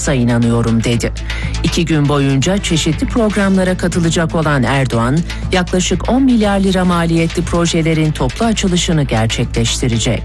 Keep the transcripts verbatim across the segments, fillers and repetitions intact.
başaracağımıza inanıyorum dedi. İki gün boyunca çeşitli programlara katılacak olan Erdoğan, yaklaşık on milyar lira maliyetli projelerin toplu açılışını gerçekleştirecek.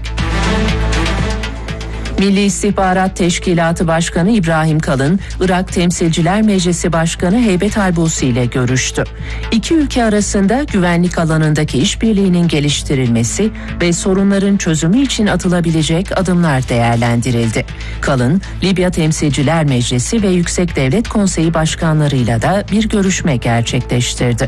Milli İstihbarat Teşkilatı Başkanı İbrahim Kalın, Irak Temsilciler Meclisi Başkanı Heybet Albusi ile görüştü. İki ülke arasında güvenlik alanındaki işbirliğinin geliştirilmesi ve sorunların çözümü için atılabilecek adımlar değerlendirildi. Kalın, Libya Temsilciler Meclisi ve Yüksek Devlet Konseyi başkanlarıyla da bir görüşme gerçekleştirdi.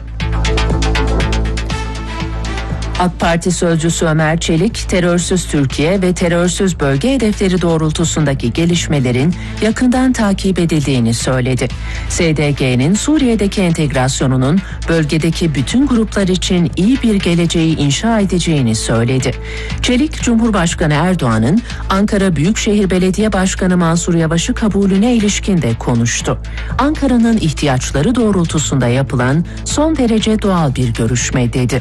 AK Parti sözcüsü Ömer Çelik, terörsüz Türkiye ve terörsüz bölge hedefleri doğrultusundaki gelişmelerin yakından takip edildiğini söyledi. S D G'nin Suriye'deki entegrasyonunun bölgedeki bütün gruplar için iyi bir geleceği inşa edeceğini söyledi. Çelik, Cumhurbaşkanı Erdoğan'ın Ankara Büyükşehir Belediye Başkanı Mansur Yavaş'ı kabulüne ilişkin de konuştu. Ankara'nın ihtiyaçları doğrultusunda yapılan son derece doğal bir görüşme dedi.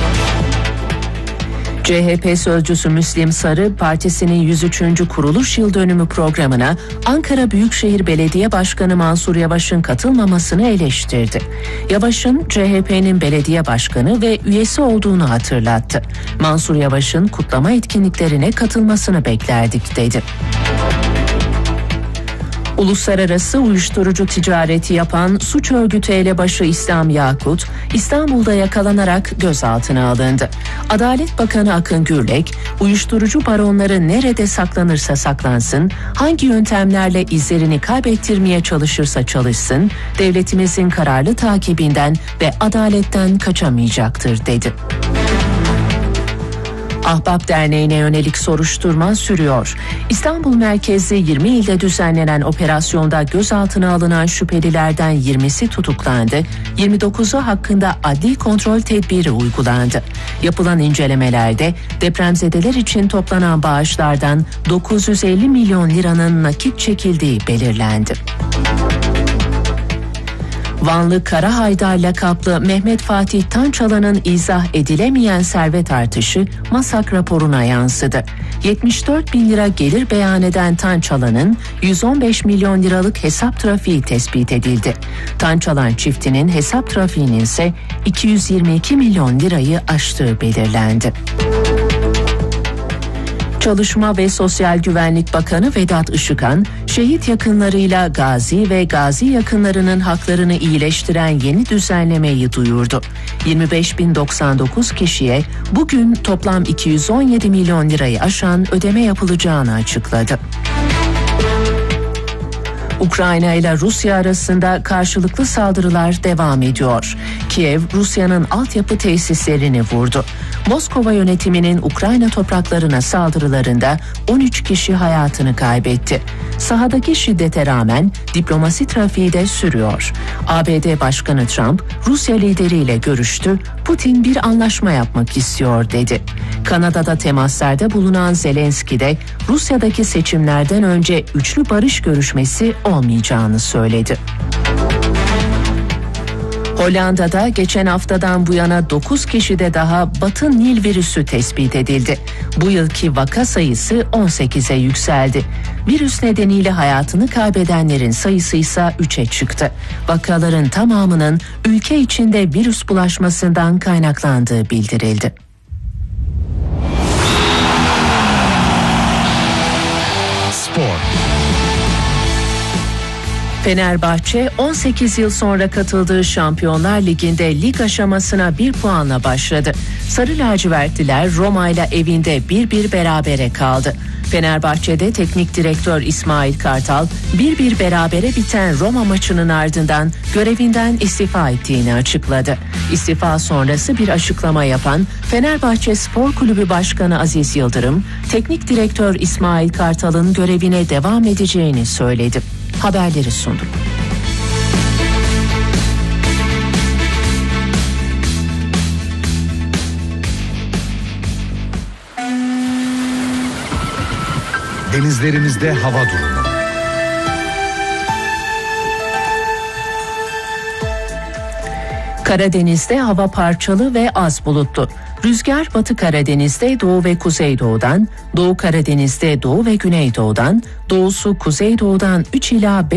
C H P sözcüsü Müslim Sarı, partisinin yüz üçüncü kuruluş yıl dönümü programına Ankara Büyükşehir Belediye Başkanı Mansur Yavaş'ın katılmamasını eleştirdi. Yavaş'ın C H P'nin belediye başkanı ve üyesi olduğunu hatırlattı. Mansur Yavaş'ın kutlama etkinliklerine katılmasını beklerdik dedi. Uluslararası uyuşturucu ticareti yapan suç örgütü elebaşı İslam Yakut, İstanbul'da yakalanarak gözaltına alındı. Adalet Bakanı Akın Gürlek, uyuşturucu baronları nerede saklanırsa saklansın, hangi yöntemlerle izlerini kaybettirmeye çalışırsa çalışsın, devletimizin kararlı takibinden ve adaletten kaçamayacaktır dedi. Ahbap Derneği'ne yönelik soruşturma sürüyor. İstanbul merkezli yirmi ilde düzenlenen operasyonda gözaltına alınan şüphelilerden yirmisi tutuklandı. yirmi dokuzu hakkında adli kontrol tedbiri uygulandı. Yapılan incelemelerde depremzedeler için toplanan bağışlardan dokuz yüz elli milyon liranın nakit çekildiği belirlendi. Vanlı Kara Haydar lakaplı Mehmet Fatih Tançalan'ın izah edilemeyen servet artışı MASAK raporuna yansıdı. yetmiş dört bin lira gelir beyan eden Tançalan'ın yüz on beş milyon liralık hesap trafiği tespit edildi. Tançalan çiftinin hesap trafiğinin ise iki yüz yirmi iki milyon lirayı aştığı belirlendi. Çalışma ve Sosyal Güvenlik Bakanı Vedat Işıkhan, şehit yakınlarıyla gazi ve gazi yakınlarının haklarını iyileştiren yeni düzenlemeyi duyurdu. yirmi beş bin doksan dokuz kişiye bugün toplam iki yüz on yedi milyon lirayı aşan ödeme yapılacağını açıkladı. Ukrayna ile Rusya arasında karşılıklı saldırılar devam ediyor. Kiev, Rusya'nın altyapı tesislerini vurdu. Moskova yönetiminin Ukrayna topraklarına saldırılarında on üç kişi hayatını kaybetti. Sahadaki şiddete rağmen diplomasi trafiği de sürüyor. A B D Başkanı Trump, Rusya lideriyle görüştü, Putin bir anlaşma yapmak istiyor dedi. Kanada'da temaslarda bulunan Zelenski de Rusya'daki seçimlerden önce üçlü barış görüşmesi olmayacağını söyledi. Hollanda'da geçen haftadan bu yana dokuz kişide daha Batı Nil virüsü tespit edildi. Bu yılki vaka sayısı on sekize yükseldi. Virüs nedeniyle hayatını kaybedenlerin sayısı ise üçe çıktı. Vakaların tamamının ülke içinde virüs bulaşmasından kaynaklandığı bildirildi. Spor. Fenerbahçe on sekiz yıl sonra katıldığı Şampiyonlar Ligi'nde lig aşamasına bir puanla başladı. Sarı lacivertliler Roma ile evinde bir bir berabere kaldı. Fenerbahçe'de teknik direktör İsmail Kartal bir bir berabere biten Roma maçının ardından görevinden istifa ettiğini açıkladı. İstifa sonrası bir açıklama yapan Fenerbahçe Spor Kulübü Başkanı Aziz Yıldırım, teknik direktör İsmail Kartal'ın görevine devam edeceğini söyledi. Haberleri sundu. Denizlerimizde hava durumu. Karadeniz'de hava parçalı ve az bulutlu. Rüzgar Batı Karadeniz'de doğu ve kuzeydoğudan, Doğu Karadeniz'de doğu ve güneydoğudan, doğusu kuzeydoğudan üç ila